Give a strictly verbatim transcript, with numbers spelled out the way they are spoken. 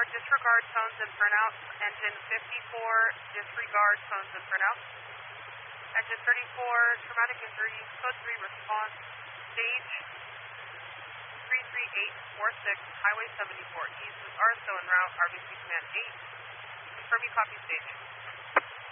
disregard tones and printouts. Engine fifty-four, disregard tones and printouts. Engine thirty-four, traumatic injury, code three response, stage three three eight four six, Highway seventy-four East with R S O en route, R B C command eight. Confirm you copy stage.